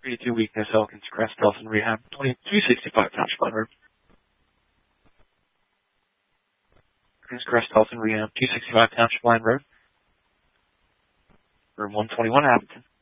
32 weakness, Elkins Crest Health and Rehab, 265 Township Line Road. Elkins Crest Health and Rehab, 265 Township Line Road. Room 121, Abington.